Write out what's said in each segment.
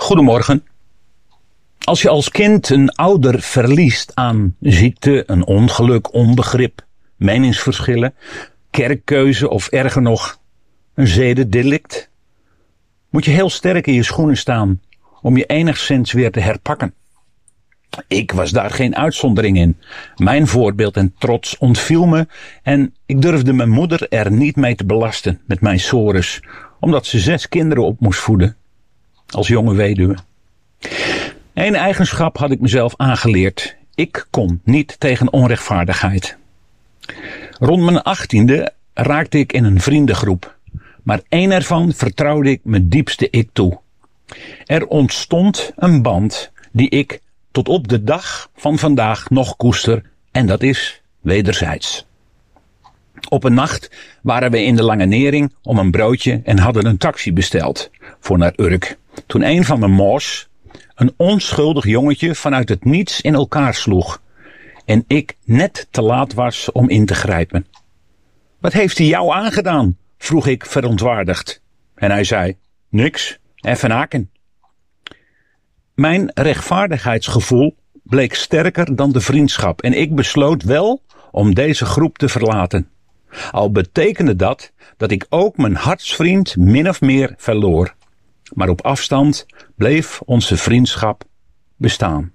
Goedemorgen. Als je als kind een ouder verliest aan ziekte, een ongeluk, onbegrip, meningsverschillen, kerkkeuze of erger nog, een zedendelict, moet je heel sterk in je schoenen staan om je enigszins weer te herpakken. Ik was daar geen uitzondering in. Mijn voorbeeld en trots ontviel me en ik durfde mijn moeder er niet mee te belasten met mijn sores, omdat ze 6 kinderen op moest voeden, als jonge weduwe. Eén eigenschap had ik mezelf aangeleerd. Ik kon niet tegen onrechtvaardigheid. Rond mijn 18e raakte ik in een vriendengroep, maar één ervan vertrouwde ik mijn diepste ik toe. Er ontstond een band die ik tot op de dag van vandaag nog koester en dat is wederzijds. Op een nacht waren we in de Lange Nering om een broodje en hadden een taxi besteld voor naar Urk. Toen een van mijn moors een onschuldig jongetje vanuit het niets in elkaar sloeg en ik net te laat was om in te grijpen. Wat heeft hij jou aangedaan? Vroeg ik verontwaardigd. En hij zei, niks, even haken. Mijn rechtvaardigheidsgevoel bleek sterker dan de vriendschap en ik besloot wel om deze groep te verlaten. Al betekende dat ik ook mijn hartsvriend min of meer verloor. Maar op afstand bleef onze vriendschap bestaan.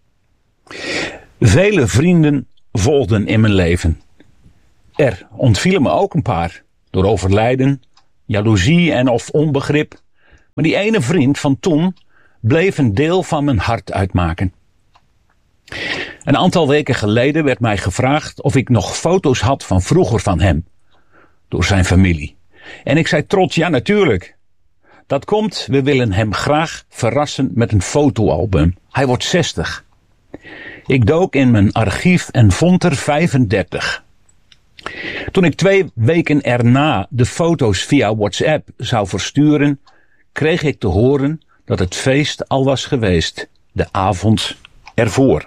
Vele vrienden volgden in mijn leven. Er ontvielen me ook een paar, door overlijden, jaloezie en of onbegrip. Maar die ene vriend van toen bleef een deel van mijn hart uitmaken. Een aantal weken geleden werd mij gevraagd of ik nog foto's had van vroeger van hem, door zijn familie. En ik zei trots, ja natuurlijk. Dat komt, we willen hem graag verrassen met een fotoalbum. Hij wordt 60. Ik dook in mijn archief en vond er 35. Toen ik 2 weken erna de foto's via WhatsApp zou versturen, kreeg ik te horen dat het feest al was geweest, de avond ervoor.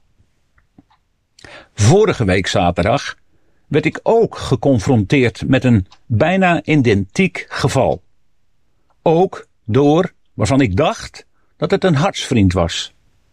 Vorige week zaterdag werd ik ook geconfronteerd met een bijna identiek geval. Ook door waarvan ik dacht dat het een hartsvriend was.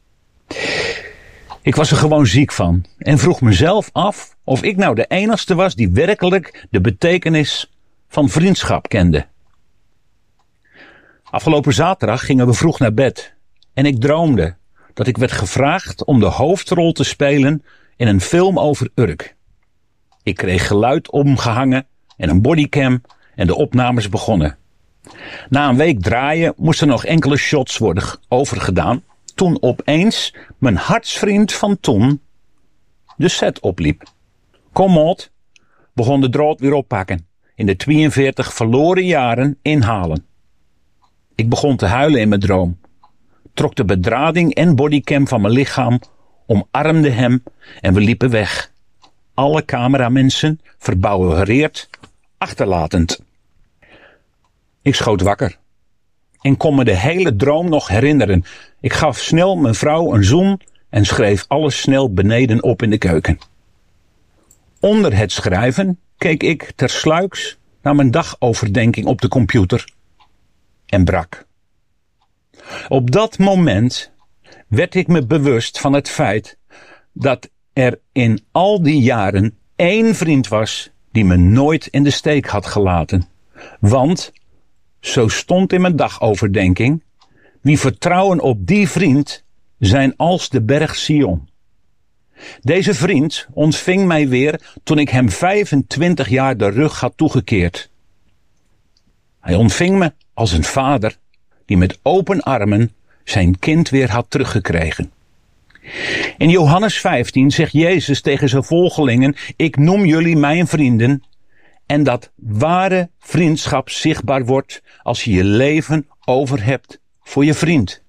Ik was er gewoon ziek van en vroeg mezelf af of ik nou de enigste was die werkelijk de betekenis van vriendschap kende. Afgelopen zaterdag gingen we vroeg naar bed en ik droomde dat ik werd gevraagd om de hoofdrol te spelen in een film over Urk. Ik kreeg geluid omgehangen en een bodycam en de opnames begonnen. Na een week draaien moesten nog enkele shots worden overgedaan, toen opeens mijn hartsvriend van toen de set opliep. Commod begon de draad weer oppakken, in de 42 verloren jaren inhalen. Ik begon te huilen in mijn droom, trok de bedrading en bodycam van mijn lichaam, omarmde hem en we liepen weg. Alle cameramensen verbouwereerd, achterlatend. Ik schoot wakker en kon me de hele droom nog herinneren. Ik gaf snel mijn vrouw een zoen en schreef alles snel beneden op in de keuken. Onder het schrijven keek ik tersluiks naar mijn dagoverdenking op de computer en brak. Op dat moment werd ik me bewust van het feit dat er in al die jaren 1 vriend was die me nooit in de steek had gelaten. Want, zo stond in mijn dagoverdenking, wie vertrouwen op die vriend zijn als de berg Sion. Deze vriend ontving mij weer toen ik hem 25 jaar de rug had toegekeerd. Hij ontving me als een vader die met open armen zijn kind weer had teruggekregen. In Johannes 15 zegt Jezus tegen zijn volgelingen, ik noem jullie mijn vrienden, en dat ware vriendschap zichtbaar wordt als je je leven over hebt voor je vriend.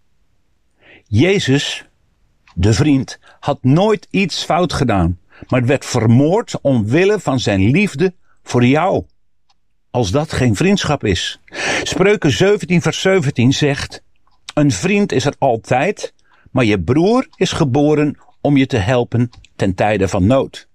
Jezus, de vriend, had nooit iets fout gedaan, maar werd vermoord omwille van zijn liefde voor jou. Als dat geen vriendschap is. Spreuken 17 vers 17 zegt, een vriend is er altijd, maar je broer is geboren om je te helpen ten tijde van nood.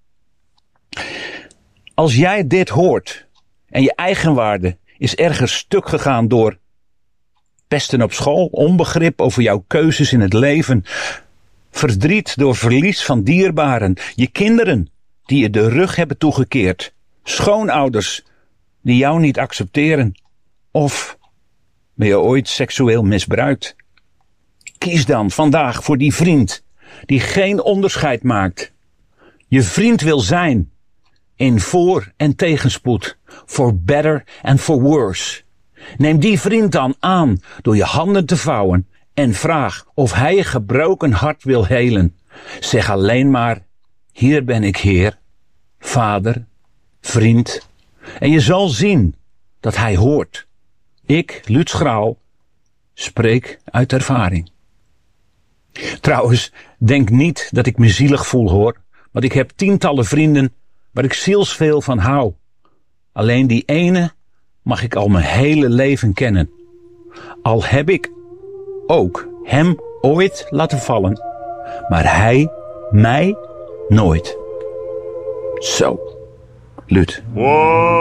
Als jij dit hoort en je eigenwaarde is ergens stuk gegaan door Pesten op school, onbegrip over jouw keuzes in het leven. Verdriet door verlies van dierbaren. Je kinderen die je de rug hebben toegekeerd. Schoonouders die jou niet accepteren. Of ben je ooit seksueel misbruikt? Kies dan vandaag voor die vriend die geen onderscheid maakt. Je vriend wil zijn in voor- en tegenspoed. For better and for worse. Neem die vriend dan aan door je handen te vouwen en vraag of hij je gebroken hart wil helen. Zeg alleen maar, hier ben ik Heer, Vader, vriend. En je zal zien dat hij hoort. Ik, Luut Schraal, spreek uit ervaring. Trouwens, denk niet dat ik me zielig voel hoor, want ik heb tientallen vrienden waar ik zielsveel van hou. Alleen die ene mag ik al mijn hele leven kennen. Al heb ik ook hem ooit laten vallen, maar hij mij nooit. Zo, Luut.